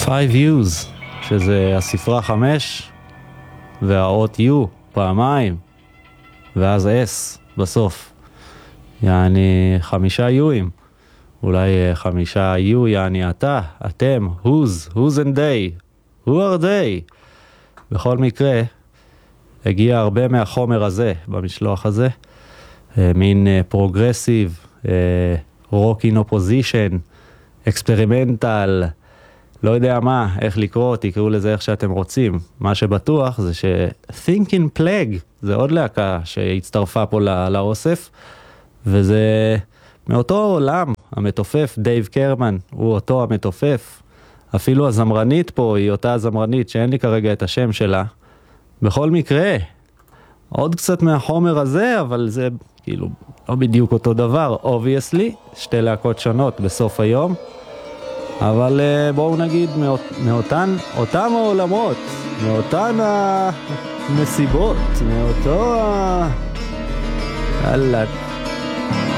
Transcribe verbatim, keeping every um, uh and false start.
Five U's, שזה הספרה חמש, והאות U פעמיים, ואז S בסוף. יעני חמישה U'ים. אולי חמישה U, יעני אתה, אתם, who's, who's and they, who are they. בכל מקרה, הגיע הרבה מהחומר הזה, במשלוח הזה, מין פרוגרסיב, rock in opposition, אקספרימנטל, לא יודע מה, איך לקרוא, תקראו לזה איך שאתם רוצים. מה שבטוח זה ש-Thinking Plague, זה עוד להקה שהצטרפה פה לא, לאוסף, וזה מאותו עולם, המתופף, דייב קרמן, הוא אותו המתופף. אפילו הזמרנית פה היא אותה הזמרנית, שאין לי כרגע את השם שלה. בכל מקרה, עוד קצת מהחומר הזה, אבל זה כאילו לא בדיוק אותו דבר, obviously, שתי להקות שונות בסוף היום. אבל בואו נגיד מאות, מאותן, אותם העולמות, מאותן המסיבות, מאותו ה... יאללה,